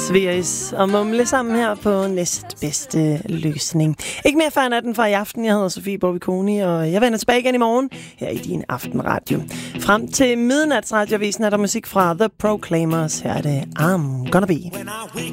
Sveris og mumle sammen her på næstbedste løsning. Ikke mere før natten fra i aften. Jeg hedder Sofie Bobby-Koni, og jeg vender tilbage igen i morgen her i din aftenradio. Frem til midnatsradiovisen er der musik fra The Proclaimers. Her er det I'm Gonna Be.